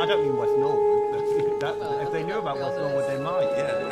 I don't mean West Norwood. If they knew about Well, West Norwood, they might. Yeah.